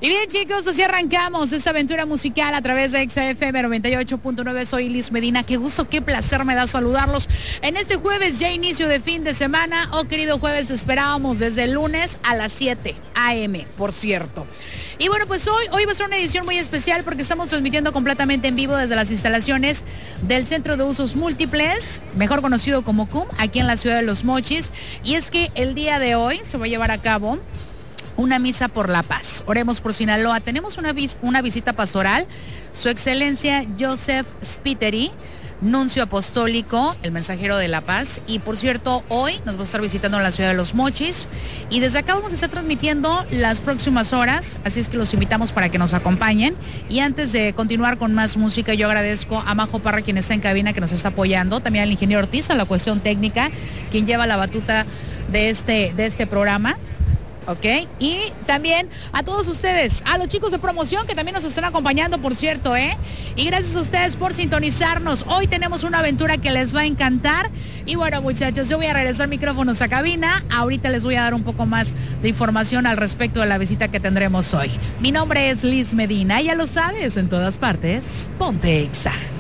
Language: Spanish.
Y bien, chicos, así arrancamos esta aventura musical a través de XFM 98.9. Soy Liz Medina. Qué gusto, qué placer me da saludarlos en este jueves, ya inicio de fin de semana. Oh, querido jueves, te esperábamos desde el lunes a las 7 a.m., por cierto. Y bueno, pues hoy va a ser una edición muy especial porque estamos transmitiendo completamente en vivo desde las instalaciones del Centro de Usos Múltiples, mejor conocido como CUM, aquí en la ciudad de Los Mochis. Y es que el día de hoy se va a llevar a cabo una misa por la paz. Oremos por Sinaloa. Tenemos una visita pastoral. Su Excelencia Joseph Spiteri, nuncio apostólico, el mensajero de la paz. Y por cierto, hoy nos va a estar visitando en la ciudad de Los Mochis. Y desde acá vamos a estar transmitiendo las próximas horas. Así es que los invitamos para que nos acompañen. Y antes de continuar con más música, yo agradezco a Majo Parra, quien está en cabina, que nos está apoyando. También al ingeniero Ortiz, a la cuestión técnica, quien lleva la batuta de este programa. Ok, y también a todos ustedes, a los chicos de promoción que también nos están acompañando, por cierto, y gracias a ustedes por sintonizarnos. Hoy tenemos una aventura que les va a encantar. Y bueno, muchachos, yo voy a regresar micrófonos a cabina. Ahorita les voy a dar un poco más de información al respecto de la visita que tendremos hoy. Mi nombre es Liz Medina, ya lo sabes, en todas partes, ponte Exa.